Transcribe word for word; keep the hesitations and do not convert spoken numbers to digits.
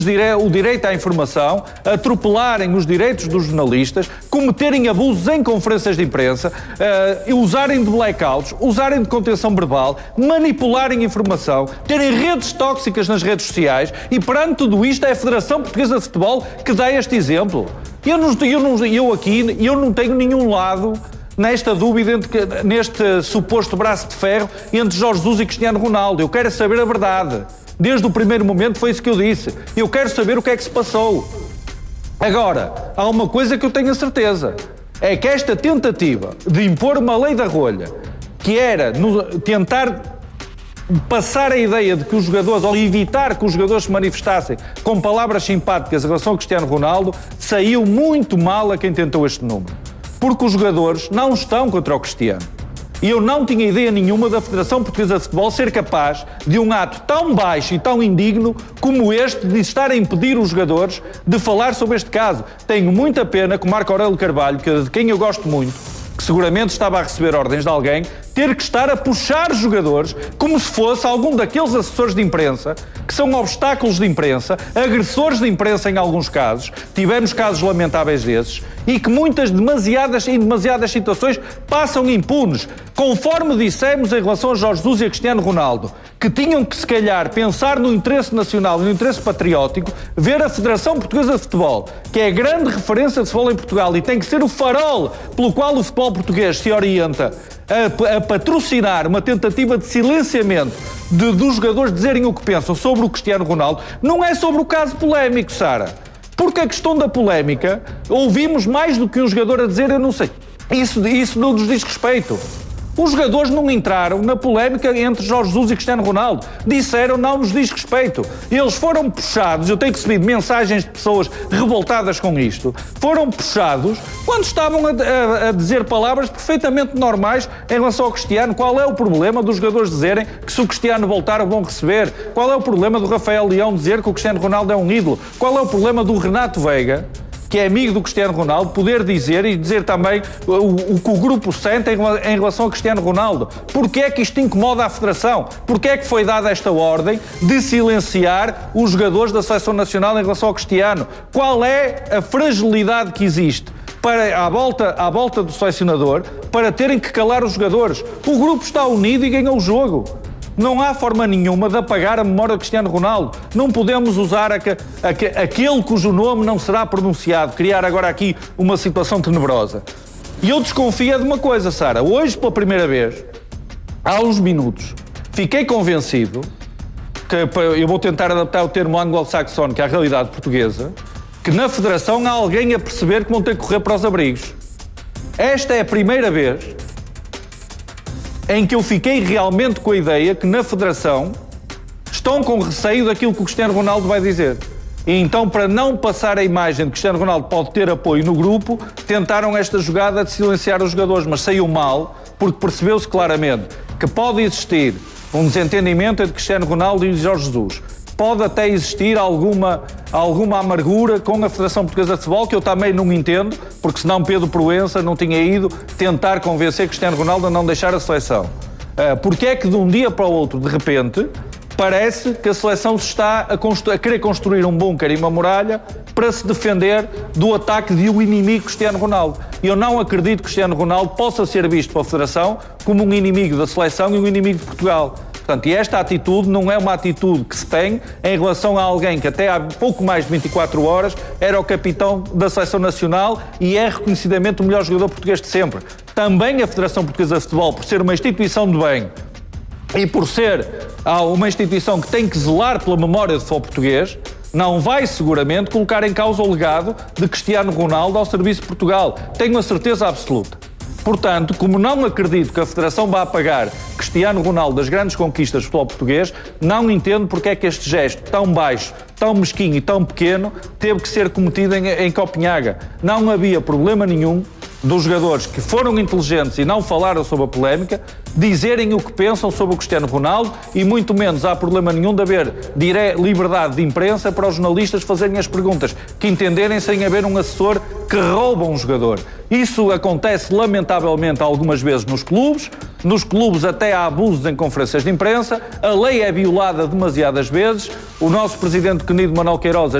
o direito à informação, atropelarem os direitos dos jornalistas, cometerem abusos em conferências de imprensa, uh, usarem de blackouts, usarem de contenção verbal, manipularem informação, terem redes tóxicas nas redes sociais e, perante tudo isto, é a Federação Portuguesa de Futebol que dá este exemplo. Eu, não, eu, não, eu aqui eu não tenho nenhum lado nesta dúvida, entre, neste suposto braço de ferro entre Jorge Jesus e Cristiano Ronaldo. Eu quero saber a verdade. Desde o primeiro momento foi isso que eu disse. Eu quero saber o que é que se passou. Agora, há uma coisa que eu tenho a certeza. É que esta tentativa de impor uma lei da rolha, que era no, tentar passar a ideia de que os jogadores, ou evitar que os jogadores se manifestassem com palavras simpáticas em relação ao Cristiano Ronaldo, saiu muito mal a quem tentou este número. Porque os jogadores não estão contra o Cristiano. E eu não tinha ideia nenhuma da Federação Portuguesa de Futebol ser capaz de um ato tão baixo e tão indigno como este, de estar a impedir os jogadores de falar sobre este caso. Tenho muita pena que o Marco Aurélio Carvalho, de quem eu gosto muito, que seguramente estava a receber ordens de alguém, ter que estar a puxar jogadores como se fosse algum daqueles assessores de imprensa que são obstáculos de imprensa, agressores de imprensa em alguns casos, tivemos casos lamentáveis desses, e que muitas, demasiadas, em demasiadas situações passam impunes, conforme dissemos em relação a Jorge Jesus e a Cristiano Ronaldo, que tinham que, se calhar, pensar no interesse nacional e no interesse patriótico, ver a Federação Portuguesa de Futebol, que é a grande referência de futebol em Portugal e tem que ser o farol pelo qual o futebol português se orienta a, a patrocinar uma tentativa de silenciamento de, dos jogadores dizerem o que pensam sobre o Cristiano Ronaldo. Não é sobre o caso polémico, Sara. Porque a questão da polémica, ouvimos mais do que um jogador a dizer, eu não sei. Isso, isso não nos diz respeito. Os jogadores não entraram na polémica entre Jorge Jesus e Cristiano Ronaldo. Disseram, não nos diz respeito. Eles foram puxados, eu tenho recebido mensagens de pessoas revoltadas com isto, foram puxados quando estavam a, a, a dizer palavras perfeitamente normais em relação ao Cristiano. Qual é o problema dos jogadores dizerem que se o Cristiano voltar vão receber? Qual é o problema do Rafael Leão dizer que o Cristiano Ronaldo é um ídolo? Qual é o problema do Renato Veiga, que é amigo do Cristiano Ronaldo, poder dizer e dizer também o, o que o grupo sente em, em relação ao Cristiano Ronaldo? Porquê é que isto incomoda a Federação? Porquê é que foi dada esta ordem de silenciar os jogadores da Seleção Nacional em relação ao Cristiano? Qual é a fragilidade que existe para, à, volta, à volta do selecionador para terem que calar os jogadores? O grupo está unido e ganhou o jogo. Não há forma nenhuma de apagar a memória de Cristiano Ronaldo. Não podemos usar a, a, a, aquele cujo nome não será pronunciado, criar agora aqui uma situação tenebrosa. E eu desconfio de uma coisa, Sara. Hoje, pela primeira vez, há uns minutos, fiquei convencido, que eu vou tentar adaptar o termo anglo-saxónico à realidade portuguesa, que na Federação há alguém a perceber que vão ter que correr para os abrigos. Esta é a primeira vez em que eu fiquei realmente com a ideia que na Federação estão com receio daquilo que o Cristiano Ronaldo vai dizer. E então, para não passar a imagem de que Cristiano Ronaldo pode ter apoio no grupo, tentaram esta jogada de silenciar os jogadores, mas saiu mal, porque percebeu-se claramente que pode existir um desentendimento entre Cristiano Ronaldo e Jorge Jesus. Pode até existir alguma, alguma amargura com a Federação Portuguesa de Futebol, que eu também não entendo, porque senão Pedro Proença não tinha ido tentar convencer Cristiano Ronaldo a não deixar a seleção. Uh, porque é que de um dia para o outro, de repente, parece que a seleção se está a, constru- a querer construir um bunker e uma muralha para se defender do ataque de um inimigo Cristiano Ronaldo. Eu não acredito que Cristiano Ronaldo possa ser visto pela Federação como um inimigo da seleção e um inimigo de Portugal. Portanto, e esta atitude não é uma atitude que se tem em relação a alguém que até há pouco mais de vinte e quatro horas era o capitão da Seleção Nacional e é reconhecidamente o melhor jogador português de sempre. Também a Federação Portuguesa de Futebol, por ser uma instituição de bem e por ser uma instituição que tem que zelar pela memória do futebol português, não vai seguramente colocar em causa o legado de Cristiano Ronaldo ao serviço de Portugal. Tenho a certeza absoluta. Portanto, como não acredito que a Federação vá apagar Cristiano Ronaldo das grandes conquistas do futebol português, não entendo porque é que este gesto tão baixo, tão mesquinho e tão pequeno teve que ser cometido em, em Copenhaga. Não havia problema nenhum dos jogadores que foram inteligentes e não falaram sobre a polémica dizerem o que pensam sobre o Cristiano Ronaldo e muito menos há problema nenhum de haver dire- liberdade de imprensa para os jornalistas fazerem as perguntas que entenderem sem haver um assessor que roubam um jogador. Isso acontece lamentavelmente algumas vezes nos clubes, nos clubes até há abusos em conferências de imprensa, a lei é violada demasiadas vezes, o nosso presidente querido Manuel Queiroz